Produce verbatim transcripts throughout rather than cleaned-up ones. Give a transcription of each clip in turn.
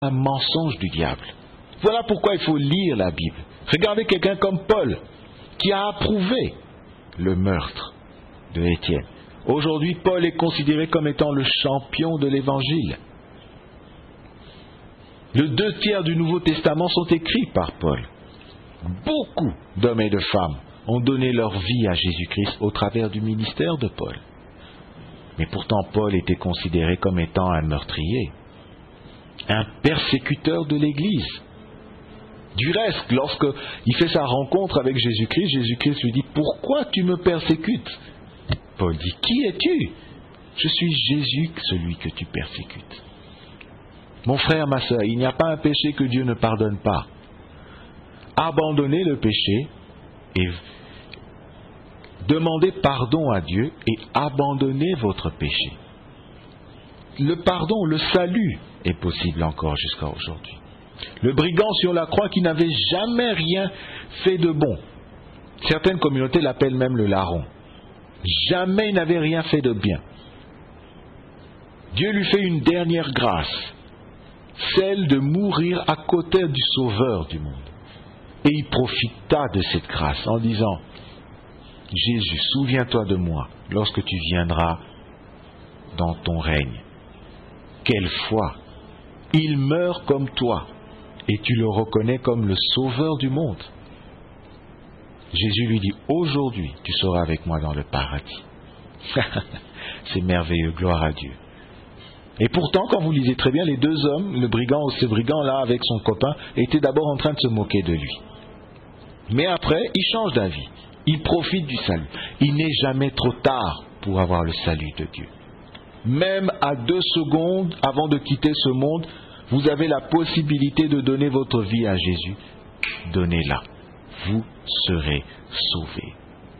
un mensonge du diable. Voilà pourquoi il faut lire la Bible. Regardez quelqu'un comme Paul, qui a approuvé le meurtre de Étienne. Aujourd'hui, Paul est considéré comme étant le champion de l'Évangile. Les deux tiers du Nouveau Testament sont écrits par Paul. Beaucoup d'hommes et de femmes ont donné leur vie à Jésus-Christ au travers du ministère de Paul. Mais pourtant, Paul était considéré comme étant un meurtrier, un persécuteur de l'Église. Du reste, lorsqu'il fait sa rencontre avec Jésus-Christ, Jésus-Christ lui dit « Pourquoi tu me persécutes ?» Paul dit « Qui es-tu » ? « Je suis Jésus, celui que tu persécutes. » Mon frère, ma sœur, il n'y a pas un péché que Dieu ne pardonne pas. Abandonnez le péché et demandez pardon à Dieu et abandonnez votre péché. Le pardon, le salut est possible encore jusqu'à aujourd'hui. Le brigand sur la croix qui n'avait jamais rien fait de bon. Certaines communautés l'appellent même le larron. Jamais il n'avait rien fait de bien. Dieu lui fait une dernière grâce, celle de mourir à côté du Sauveur du monde. Et il profita de cette grâce en disant « Jésus, souviens-toi de moi lorsque tu viendras dans ton règne. » Quelle foi! Il meurt comme toi et tu le reconnais comme le Sauveur du monde. Jésus lui dit « Aujourd'hui, tu seras avec moi dans le paradis. » C'est merveilleux, gloire à Dieu. Et pourtant, quand vous lisez très bien, les deux hommes, le brigand, ce brigand-là avec son copain, étaient d'abord en train de se moquer de lui. Mais après, il change d'avis. Il profite du salut. Il n'est jamais trop tard pour avoir le salut de Dieu. Même à deux secondes avant de quitter ce monde, vous avez la possibilité de donner votre vie à Jésus. Donnez-la. Vous serez sauvés.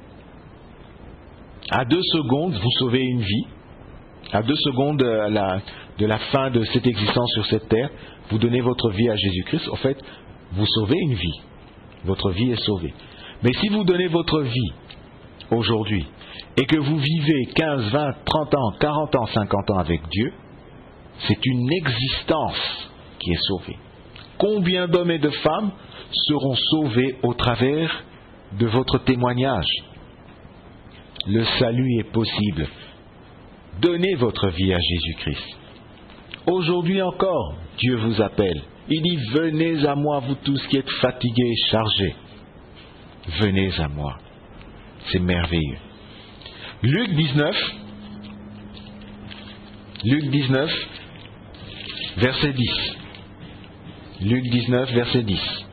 À deux secondes, vous sauvez une vie. À deux secondes de la, de la fin de cette existence sur cette terre, vous donnez votre vie à Jésus-Christ. En fait, vous sauvez une vie. Votre vie est sauvée. Mais si vous donnez votre vie aujourd'hui et que vous vivez quinze, vingt, trente ans, quarante ans, cinquante ans avec Dieu, c'est une existence qui est sauvée. Combien d'hommes et de femmes seront sauvés au travers de votre témoignage? Le salut est possible. Donnez votre vie à Jésus-Christ. Aujourd'hui encore, Dieu vous appelle. Il dit, venez à moi, vous tous qui êtes fatigués et chargés. Venez à moi. C'est merveilleux. Luc dix-neuf, Luc dix-neuf, verset dix. Luc dix-neuf, verset dix.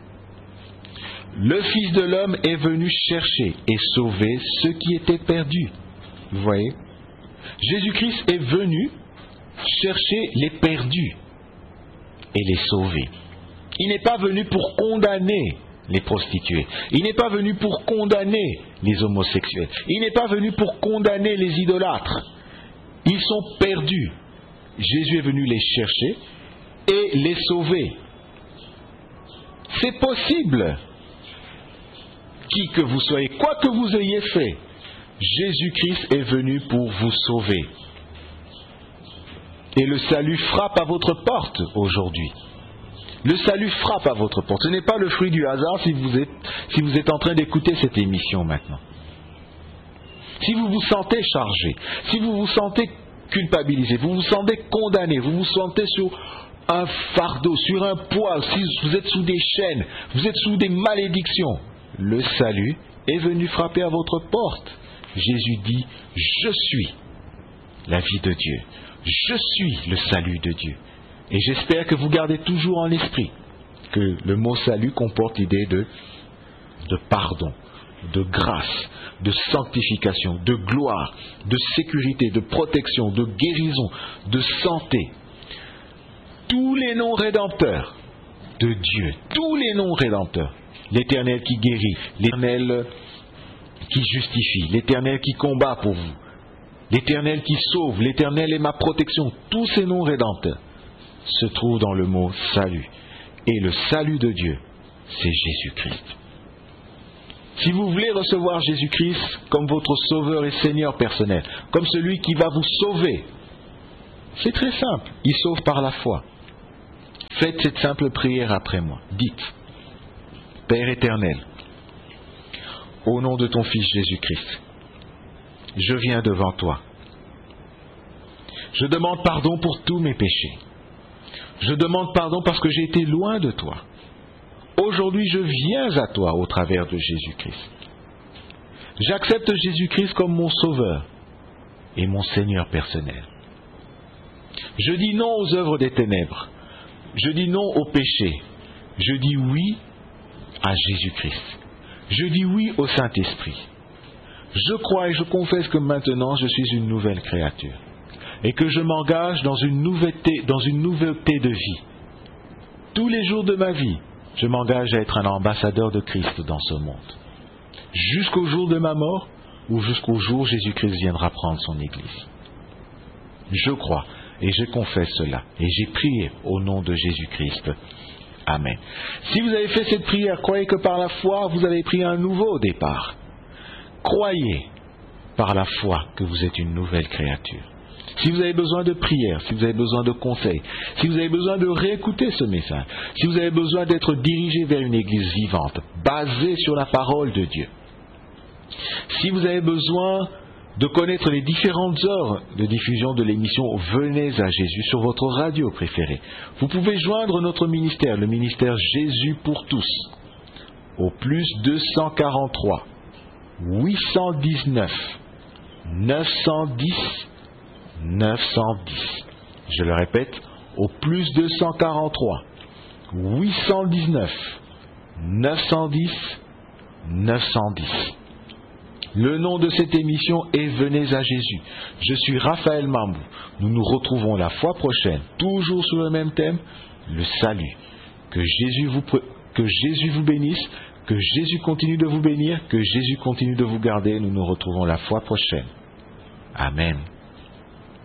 Le Fils de l'homme est venu chercher et sauver ceux qui étaient perdus. Vous voyez ? Jésus-Christ est venu chercher les perdus et les sauver. Il n'est pas venu pour condamner les prostituées. Il n'est pas venu pour condamner les homosexuels. Il n'est pas venu pour condamner les idolâtres. Ils sont perdus. Jésus est venu les chercher et les sauver. C'est possible. Qui que vous soyez, quoi que vous ayez fait, Jésus-Christ est venu pour vous sauver. Et le salut frappe à votre porte aujourd'hui. Le salut frappe à votre porte. Ce n'est pas le fruit du hasard si vous êtes, si vous êtes en train d'écouter cette émission maintenant. Si vous vous sentez chargé, si vous vous sentez culpabilisé, vous vous sentez condamné, vous vous sentez sur un fardeau, sur un poids, si vous êtes sous des chaînes, vous êtes sous des malédictions, le salut est venu frapper à votre porte. Jésus dit, je suis la vie de Dieu. Je suis le salut de Dieu. Et j'espère que vous gardez toujours en l'esprit que le mot salut comporte l'idée de, de pardon, de grâce, de sanctification, de gloire, de sécurité, de protection, de guérison, de santé. Tous les noms rédempteurs de Dieu, tous les noms rédempteurs. L'Éternel qui guérit, l'Éternel qui justifie, l'Éternel qui combat pour vous, l'Éternel qui sauve, l'Éternel est ma protection. Tous ces noms rédempteurs se trouvent dans le mot salut. Et le salut de Dieu, c'est Jésus-Christ. Si vous voulez recevoir Jésus-Christ comme votre sauveur et Seigneur personnel, comme celui qui va vous sauver, c'est très simple. Il sauve par la foi. Faites cette simple prière après moi. Dites, Père éternel, au nom de ton Fils Jésus-Christ, je viens devant toi. Je demande pardon pour tous mes péchés. Je demande pardon parce que j'ai été loin de toi. Aujourd'hui, je viens à toi au travers de Jésus-Christ. J'accepte Jésus-Christ comme mon Sauveur et mon Seigneur personnel. Je dis non aux œuvres des ténèbres. Je dis non au péché. Je dis oui à Jésus-Christ. Je dis oui au Saint-Esprit. Je crois et je confesse que maintenant je suis une nouvelle créature et que je m'engage dans une nouveauté, dans une nouveauté de vie. Tous les jours de ma vie, je m'engage à être un ambassadeur de Christ dans ce monde. Jusqu'au jour de ma mort ou jusqu'au jour où Jésus-Christ viendra prendre son Église. Je crois et je confesse cela et j'ai prié au nom de Jésus-Christ. Amen. Si vous avez fait cette prière, croyez que par la foi, vous avez pris un nouveau départ. Croyez par la foi que vous êtes une nouvelle créature. Si vous avez besoin de prière, si vous avez besoin de conseils, si vous avez besoin de réécouter ce message, si vous avez besoin d'être dirigé vers une église vivante, basée sur la parole de Dieu, si vous avez besoin de connaître les différentes heures de diffusion de l'émission Venez à Jésus sur votre radio préférée, vous pouvez joindre notre ministère, le ministère Jésus pour tous, au plus deux cent quarante-trois, huit cent dix-neuf, neuf cent dix, neuf cent dix. Je le répète, au plus deux cent quarante-trois, huit cent dix-neuf, neuf cent dix, neuf cent dix. Le nom de cette émission est Venez à Jésus. Je suis Raphaël Mambou. Nous nous retrouvons la fois prochaine, toujours sur le même thème, le salut. Que Jésus vous, que Jésus vous bénisse, que Jésus continue de vous bénir, que Jésus continue de vous garder. Nous nous retrouvons la fois prochaine. Amen.